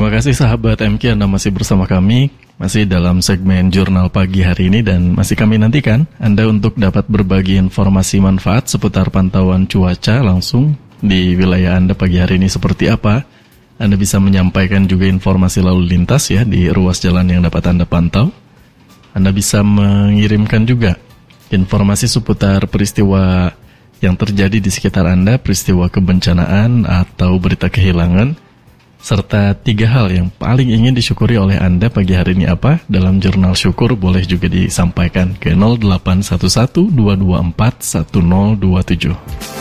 Terima kasih sahabat MQ, Anda masih bersama kami, masih dalam segmen Jurnal Pagi hari ini, dan masih kami nantikan Anda untuk dapat berbagi informasi manfaat seputar pantauan cuaca langsung di wilayah Anda pagi hari ini seperti apa. Anda bisa menyampaikan juga informasi lalu lintas ya di ruas jalan yang dapat Anda pantau. Anda bisa mengirimkan juga informasi seputar peristiwa yang terjadi di sekitar Anda, peristiwa kebencanaan atau berita kehilangan, serta 3 hal yang paling ingin disyukuri oleh Anda pagi hari ini apa? Dalam jurnal syukur boleh juga disampaikan ke 0811-224-1027.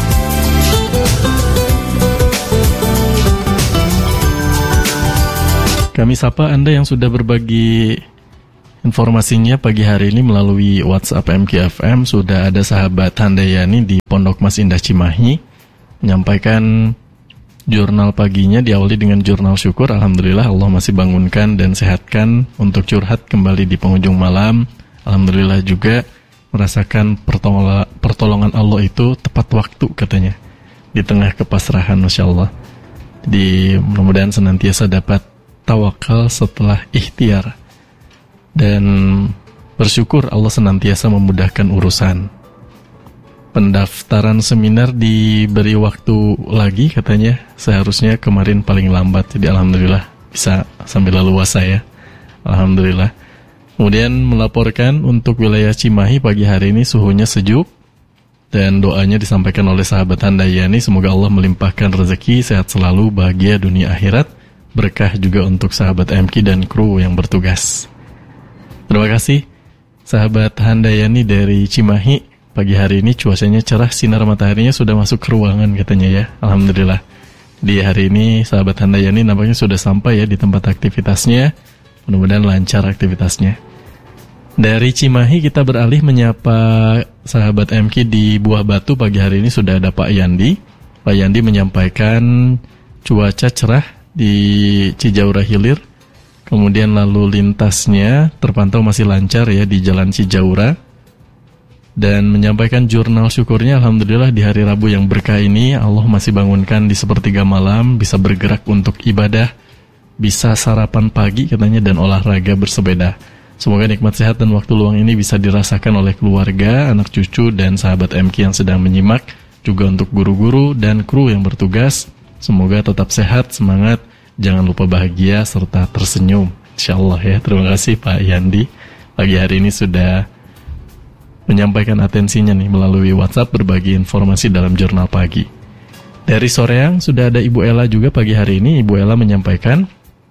Kami sapa Anda yang sudah berbagi informasinya pagi hari ini melalui WhatsApp MKFM. Sudah ada sahabat Handayani di Pondok Mas Indah Cimahi menyampaikan jurnal paginya diawali dengan jurnal syukur. Alhamdulillah Allah masih bangunkan dan sehatkan untuk curhat kembali di penghujung malam. Alhamdulillah juga merasakan pertolongan Allah itu tepat waktu katanya, di tengah kepasrahan, Masya Allah. Jadi mudah-mudahan senantiasa dapat tawakal setelah ikhtiar, dan bersyukur Allah senantiasa memudahkan urusan. Pendaftaran seminar diberi waktu lagi katanya, seharusnya kemarin paling lambat. Jadi alhamdulillah bisa sambil leluasa ya, alhamdulillah. Kemudian melaporkan untuk wilayah Cimahi pagi hari ini suhunya sejuk, dan doanya disampaikan oleh sahabat Handayani, semoga Allah melimpahkan rezeki, sehat selalu, bahagia dunia akhirat, berkah juga untuk sahabat MQ dan kru yang bertugas. Terima kasih sahabat Handayani dari Cimahi. Pagi hari ini cuacanya cerah, sinar mataharinya sudah masuk ke ruangan katanya ya. Alhamdulillah. Di hari ini sahabat Handayani nampaknya sudah sampai ya di tempat aktivitasnya. Mudah-mudahan lancar aktivitasnya. Dari Cimahi kita beralih menyapa sahabat MQ di Buah Batu. Pagi hari ini sudah ada Pak Yandi. Pak Yandi menyampaikan cuaca cerah di Cijaura Hilir. Kemudian lalu lintasnya terpantau masih lancar ya di Jalan Cijaura. Dan menyampaikan jurnal syukurnya, alhamdulillah di hari Rabu yang berkah ini Allah masih bangunkan di sepertiga malam, bisa bergerak untuk ibadah, bisa sarapan pagi katanya, dan olahraga bersepeda. Semoga nikmat sehat dan waktu luang ini bisa dirasakan oleh keluarga, anak cucu, dan sahabat MQ yang sedang menyimak, juga untuk guru-guru dan kru yang bertugas. Semoga tetap sehat, semangat, jangan lupa bahagia serta tersenyum, insyaallah ya. Terima kasih Pak Yandi, pagi hari ini sudah menyampaikan atensinya nih melalui WhatsApp, berbagi informasi dalam jurnal pagi. Dari Soreang sudah ada Ibu Ella juga pagi hari ini. Ibu Ella menyampaikan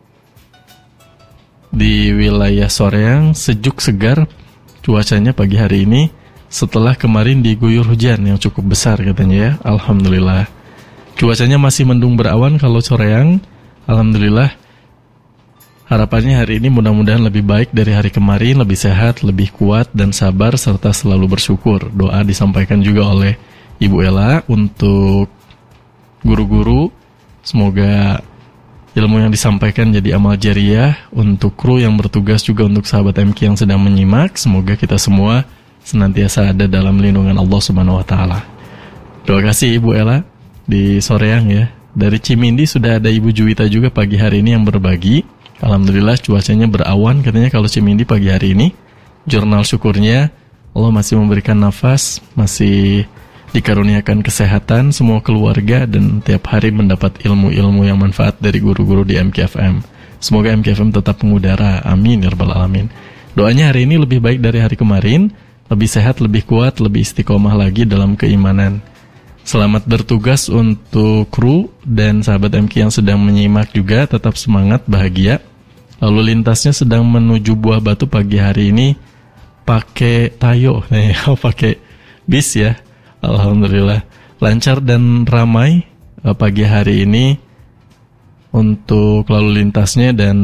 di wilayah Soreang sejuk segar cuacanya pagi hari ini setelah kemarin diguyur hujan yang cukup besar katanya ya. Alhamdulillah. Cuacanya masih mendung berawan kalau Soreang. Alhamdulillah. Harapannya hari ini mudah-mudahan lebih baik dari hari kemarin, lebih sehat, lebih kuat, dan sabar, serta selalu bersyukur. Doa disampaikan juga oleh Ibu Ella untuk guru-guru. Semoga ilmu yang disampaikan jadi amal jariah. Untuk kru yang bertugas juga untuk sahabat MQ yang sedang menyimak. Semoga kita semua senantiasa ada dalam lindungan Allah Subhanahu wa Ta'ala. Terima kasih Ibu Ella di Soreang ya. Dari Cimindi sudah ada Ibu Juwita juga pagi hari ini yang berbagi. Alhamdulillah cuacanya berawan katanya kalau Cimindi pagi hari ini. Jurnal syukurnya Allah masih memberikan nafas, masih dikaruniakan kesehatan semua keluarga, dan tiap hari mendapat ilmu-ilmu yang manfaat dari guru-guru di MKFM. Semoga MKFM tetap mengudara, amin ya rabbal alamin. Doanya hari ini lebih baik dari hari kemarin, lebih sehat, lebih kuat, lebih istiqomah lagi dalam keimanan. Selamat bertugas untuk kru dan sahabat MQ yang sedang menyimak juga, tetap semangat, bahagia. Lalu lintasnya sedang menuju Buah Batu pagi hari ini pakai Tayo, pakai bis ya. Alhamdulillah lancar dan ramai pagi hari ini untuk lalu lintasnya, dan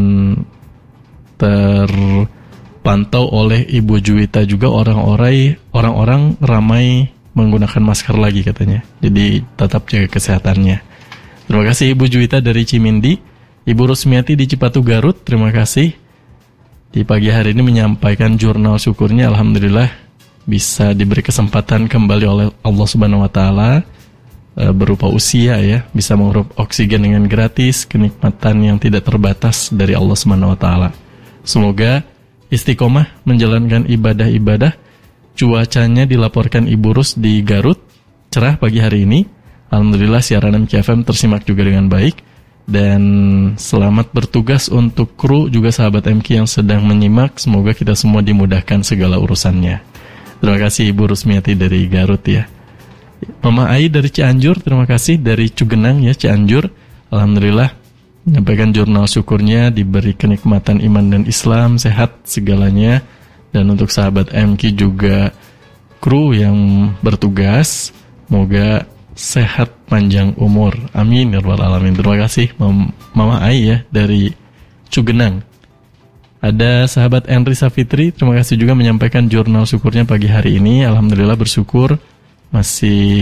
terpantau oleh Ibu Juwita juga orang-orang ramai menggunakan masker lagi katanya. Jadi tetap jaga kesehatannya. Terima kasih Ibu Juwita dari Cimindi. Ibu Rusmiati di Cipatu Garut, terima kasih. Di pagi hari ini menyampaikan jurnal syukurnya, alhamdulillah bisa diberi kesempatan kembali oleh Allah Subhanahu wa Ta'ala berupa usia ya, bisa menghirup oksigen dengan gratis, kenikmatan yang tidak terbatas dari Allah Subhanahu wa taala. Semoga istiqomah menjalankan ibadah-ibadah. Cuacanya dilaporkan Ibu Rus di Garut cerah pagi hari ini. Alhamdulillah siaran MK FM tersimak juga dengan baik. Dan selamat bertugas untuk kru juga sahabat MK yang sedang menyimak. Semoga kita semua dimudahkan segala urusannya. Terima kasih Ibu Rusmiati dari Garut ya. Mama Ai dari Cianjur, terima kasih dari Cugenang ya Cianjur. Alhamdulillah menyampaikan jurnal syukurnya, diberi kenikmatan iman dan Islam, sehat segalanya. Dan untuk sahabat MK juga kru yang bertugas, semoga sehat panjang umur. Amin ya rabbal alamin. Terima kasih Mama Ai ya dari Cugenang. Ada sahabat Henry Safitri, terima kasih juga menyampaikan jurnal syukurnya pagi hari ini. Alhamdulillah bersyukur masih